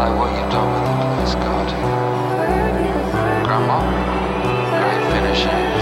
like what you've done with the police card. Grandma, great finishing.